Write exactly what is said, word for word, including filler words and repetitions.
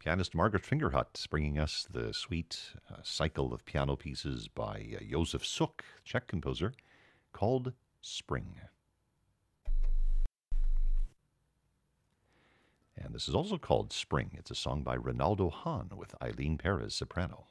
Pianist Margaret Fingerhut bringing us the sweet uh, cycle of piano pieces by uh, Josef Suk, Czech composer, called Spring. And this is also called Spring. It's a song by Ronaldo Hahn with Eileen Perez, soprano.